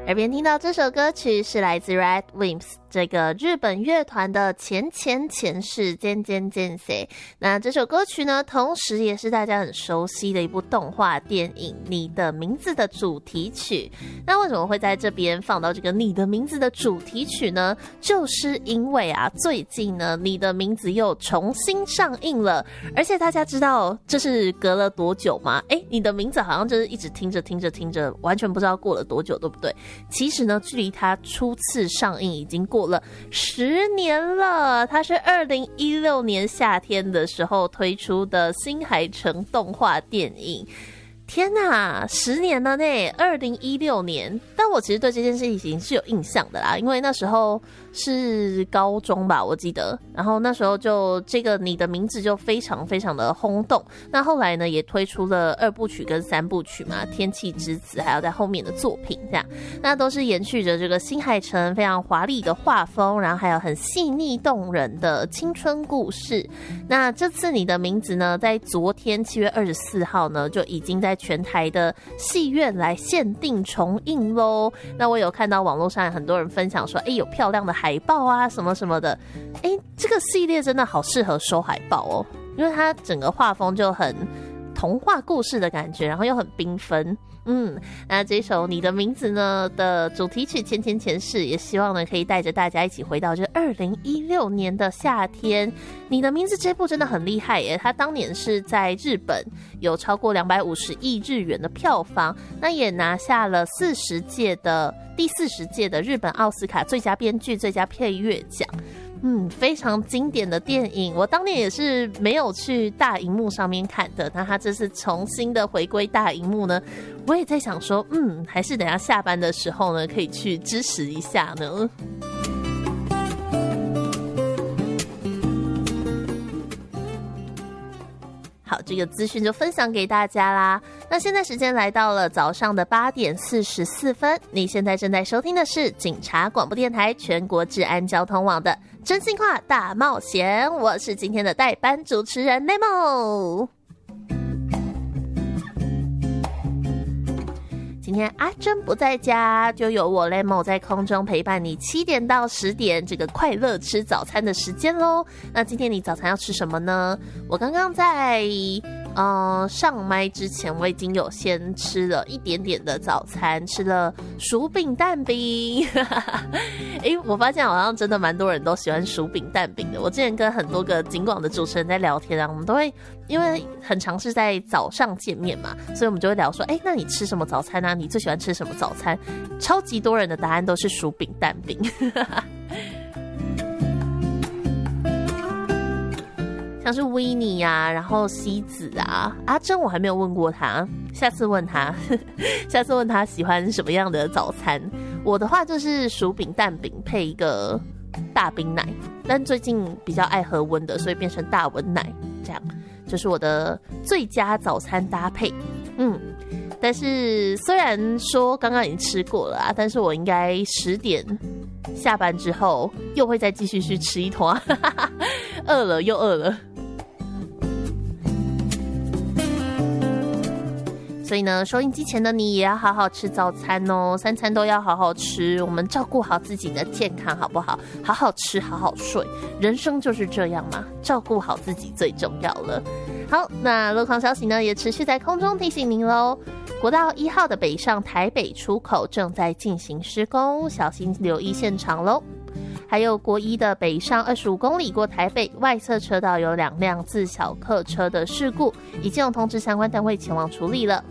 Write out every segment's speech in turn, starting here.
耳边听到这首歌曲是来自 Red Wimps 这个日本乐团的前世渐渐渐谁。那这首歌曲呢，同时也是大家很熟悉的一部动画电影《你的名字》的主题曲。那为什么会在这边放到这个《你的名字》的主题曲呢？就是因为啊，最近呢，《你的名字》又重新上映了，而且大家知道这是隔了多久吗？你的名字好像就是一直听着，完全不知道过了多久，对不对？其实呢，距离它初次上映已经过了10年了。它是2016年夏天的时候推出的新海诚动画电影。天哪，10年了呢，2016年。但我其实对这件事情是有印象的啦，因为那时候是高中吧，我记得。然后那时候就这个你的名字就非常非常的轰动。那后来呢，也推出了2部曲跟3部曲嘛，天气之子还有在后面的作品这样。那都是延续着这个新海诚非常华丽的画风，然后还有很细腻动人的青春故事。那这次你的名字呢，在昨天7月24号呢，就已经在全台的戏院来限定重映咯。那我有看到网络上很多人分享说，有漂亮的海报啊什么什么的。这个系列真的好适合收海报哦，因为它整个画风就很童话故事的感觉，然后又很缤纷。那这首你的名字呢的主题曲前世，也希望呢可以带着大家一起回到这2016年的夏天。你的名字这部真的很厉害耶，它当年是在日本有超过250亿日元的票房，那也拿下了第40届的日本奥斯卡最佳编剧、最佳配乐奖。非常经典的电影，我当年也是没有去大荧幕上面看的。那他这次重新的回归大荧幕呢，我也在想说，还是等一下下班的时候呢，可以去支持一下呢。好，这个资讯就分享给大家啦。那现在时间来到了早上的8点44分，你现在正在收听的是警察广播电台全国治安交通网的真心话大冒险，我是今天的代班主持人 Nemo。今天阿珍不在家，就由我 Lemo 在空中陪伴你7点到10点这个快乐吃早餐的时间咯。那今天你早餐要吃什么呢？我刚刚在上麦之前，我已经有先吃了一点点的早餐，吃了薯饼蛋饼。我发现好像真的蛮多人都喜欢薯饼蛋饼的。我之前跟很多个警广的主持人在聊天啊，我们都会因为很常是在早上见面嘛，所以我们就会聊说，那你吃什么早餐啊？你最喜欢吃什么早餐？超级多人的答案都是薯饼蛋饼。像是维尼呀，然后西子啊，阿珍我还没有问过他，下次问他喜欢什么样的早餐。我的话就是薯饼蛋饼配一个大冰奶，但最近比较爱喝温的，所以变成大温奶，这样就是我的最佳早餐搭配。但是虽然说刚刚已经吃过了啊，但是我应该10点下班之后又会再继续去吃一坨，饿了又饿了。所以呢，收音机前的你也要好好吃早餐哦，3餐都要好好吃，我们照顾好自己的健康好不好？好好吃，好好睡，人生就是这样嘛，照顾好自己最重要了。好，那路况消息呢也持续在空中提醒您咯。国道1号的北上台北出口正在进行施工，小心留意现场咯。还有国1的北上25公里过台北，外侧车道有2辆自小客车的事故，已经有通知相关单位前往处理了。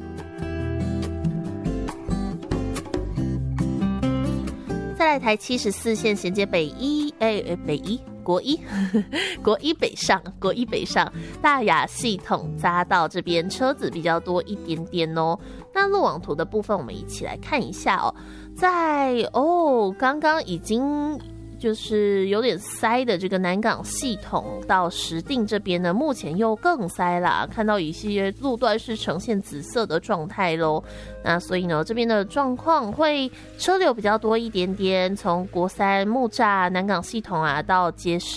再来台74线衔接国一北上大雅系统匝道这边车子比较多一点点哦。那路网图的部分我们一起来看一下哦。刚刚已经就是有点塞的这个南港系统到石碇这边呢，目前又更塞啦，看到一些路段是呈现紫色的状态咯。那所以呢，这边的状况会车流比较多一点点，从国3木栅南港系统啊到街市